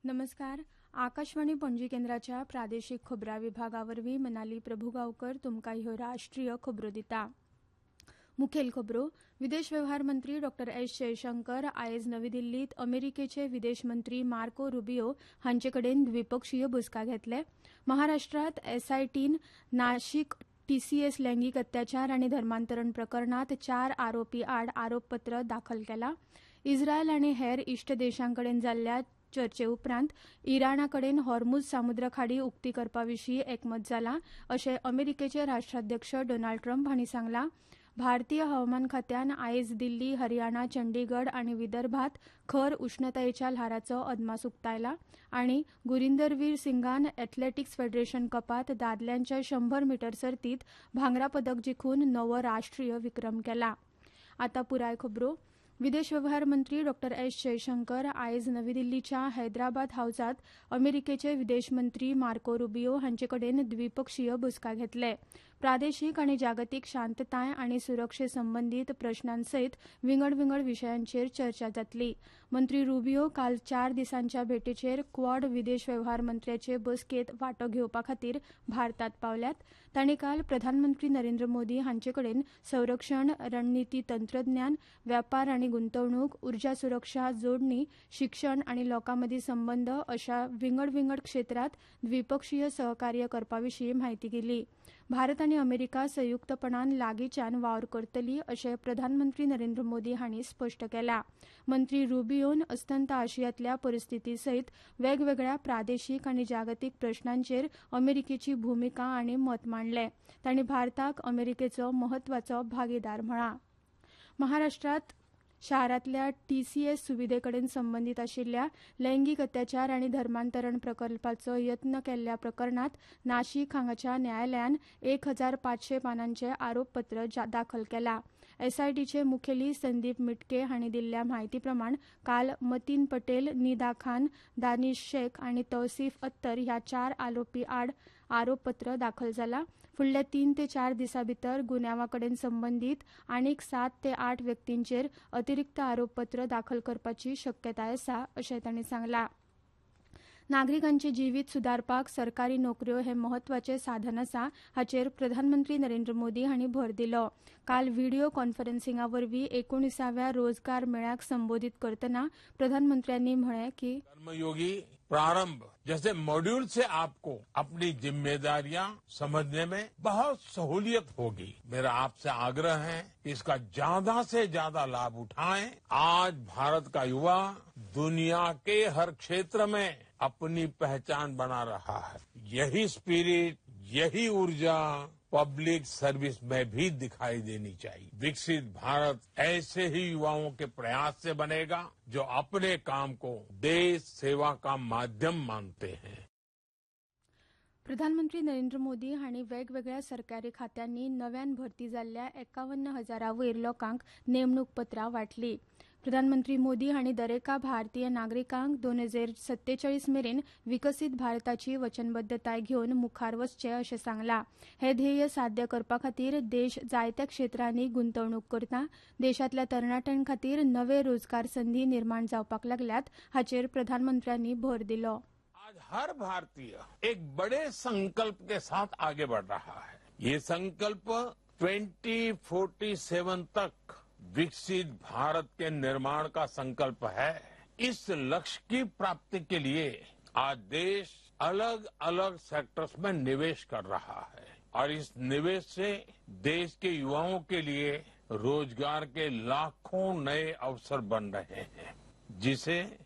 नमस्कार. आकाशवाणी पणजी केंद्राच्या प्रादेशीक खबरां विभागावरवीं मनाली प्रभुगांवकर तुमकां ह्यो राष्ट्रीय खबरो दिता. मुखेल खबरो. विदेश वेव्हार मंत्री डॉ एस जयशंकर आयज नवी दिल्लीत अमेरिकेचे विदेश मंत्री मार्को रुबियो हांचे कडेन द्विपक्षीय बसका घेतले. महाराष्ट्रांत एसआयटीन नाशिक टीसीएस लैंगीक अत्याचार आनी धर्मांतरण प्रकरणांत 4 आरोपी आड आरोपपत्र दाखल केलां. इस्रायल आनी हेर इश्ट देशांकडेन जाल्ल्या चर्चे उपरांत इराणाकडेन हॉर्मुझ सामुद्र खाडी उक्ती करपाविशीं एकमत जालां अशें अमेरिकेचे राष्ट्राध्यक्ष डोनाल्ड ट्रंप हांणी सांगलां. भारतीय हवामान खात्यान आयज दिल्ली, हरियाणा, चंडीगड आनी विदर्भात खर उश्णतायेच्या ल्हाराचो अदमास उक्तायला आनी गुरिंदरवीर सिंगान एथलेटिक्स फेडरेशन कपात दादल्यांच्या 100 मीटर सर्तीत भांगरा पदक जिखून नवो राष्ट्रीय विक्रम केला. आतां पुराय खबरो. विदेश वेव्हार मंत्री डॉ एस जयशंकर आयज नवी दिल्लीच्या हैदराबाद हावजात अमेरिकेचे विदेश मंत्री मार्को रुबियो हांचे कडेन द्विपक्षीय बसका घेतले. प्रादेशीक आनी जागतीक शांतताय आनी सुरक्षे संबंदीत प्रस्नांसयत विंगड विशयांचेर चर्चा जातली. मंत्री रुबियो काल 4 दिसांच्या भेटेचेर क्वाड विदेश वेव्हार मंत्र्याचे बसकेत वांटो घेवपा खातीर भारतात पावल्यात. तांणी काल प्रधानमंत्री नरेंद्र मोदी हांचे कडेन संरक्षण, रणनीती तंत्रज्ञान, व्यापार आनी गुंतवणूक, उर्जा सुरक्षा, जोडणी, शिक्षण आनी लोकांमदीं संबंद अशा विंगड क्षेत्रांत द्विपक्षीय सहकार्य करपाविशीं म्हायती केली. भारत आनी अमेरिका संयुक्तपणान लागींच्यान वावर करतली अशें प्रधानमंत्री नरेंद्र मोदी हांणी स्पश्ट केलां. मंत्री रुबियोन अस्तंत आशियांतल्या परिस्थिती सयत वेगवेगळ्या प्रादेशीक आनी जागतीक प्रस्नांचेर अमेरिकेची भुमिका आनी मत मांडलें. तांणी भारताक अमेरिकेचो म्हत्वाचो भागीदार म्हळां. महाराष्ट्रांत शारांतल्या टीसीएस सुविधेकडेन संबंदीत आशिल्ल्या लैंगीक अत्याचार आनी धर्मांतरण प्रकल्पाचो यत्न केल्ल्या प्रकरणांत नाशिक हांगाच्या न्यायालयान 1500 पानांचें आरोपपत्र दाखल केलां. एसआयटीचे मुखेली संदीप मिटके हांणी दिल्ल्या म्हायती प्रमाण काल मतीन पटेल, निदा खान, दानिश शेख आनी तौसिफ अत्तर ह्या 4 आरोपी आड आरोपपत्र दाखल जालां. फुडल्या 3 ते 4 दिसां भितर गुन्यांवाकडेन संबंदीत आनीक 7 ते 8 व्यक्तींचेर अतिरिक्त आरोपपत्र दाखल करपाची शक्यताय आसा अशें तांणी सांगलां. नागरिकांचे जिवीत सुदारपाक सरकारी नोकऱ्यो हे म्हत्वाचें साधन आसा हाचेर प्रधानमंत्री नरेंद्र मोदी हांणी भर दिलो. काल व्हिडिओ कॉन्फरन्सिंगा वरवीं 19व्या रोजगार मेळ्याक संबोधीत करतना प्रधानमंत्र्यांनी म्हळें की कर्मयोगी प्रारंभ जैसे मॉड्यूल से आपको अपनी जिम्मेदारियां समझने में बहुत सहूलियत होगी. मेरा आपसे आग्रह है कि इसका ज्यादा से ज्यादा लाभ उठाएं. आज भारत का युवा दुनिया के हर क्षेत्र में अपनी पहचान बना रहा है. यही स्पिरिट, यही ऊर्जा पब्लिक सर्विस में भी दिखाई देनी चाहिए. विकसित भारत ऐसे ही युवाओं के प्रयास से बनेगा जो अपने काम को देश सेवा का माध्यम मानते हैं. प्रधानमंत्री नरेंद्र मोदी हांणी वेगवेगळ्या सरकारी खात्यांनी नव्यान भरती जाल्ल्या 51,000 वयर लोकांक नेमणूक पत्रां वांटली. प्रधानमंत्री मोदी हांणी दरेका भारतीय नागरिकांक 2047 मेरेन विकसीत भारताची वचनबद्धताय घेवन मुखार वचचें अशें सांगलां. हे ध्येय साध्य करपा खातीर देश जायत्या क्षेत्रांनी गुंतवणूक करता. देशांतल्या तरणाट्यां खातीर नवे रोजगार संदी निर्माण जावपाक लागल्यात हाचेर प्रधानमंत्र्यांनी भर दिलो. आज हर भारतीय एक बड़े संकल्प के साथ आगे बढ़ रहा है. ये संकल्प 2047 तक विकसित भारत के निर्माण का संकल्प है. इस लक्ष्य की प्राप्ति के लिए आज देश अलग अलग सेक्टर्स में निवेश कर रहा है और इस निवेश से देश के युवाओं के लिए रोजगार के लाखों नए अवसर बन रहे हैं, जिसे